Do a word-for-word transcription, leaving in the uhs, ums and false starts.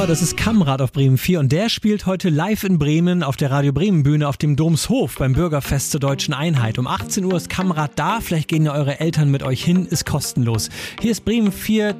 Das ist Kammrad auf Bremen vier und der spielt heute live in Bremen auf der Radio Bremen Bühne auf dem Domshof beim Bürgerfest zur Deutschen Einheit. Um achtzehn Uhr ist Kammrad da, vielleicht gehen ja eure Eltern mit euch hin, ist kostenlos. Hier ist Bremen vier,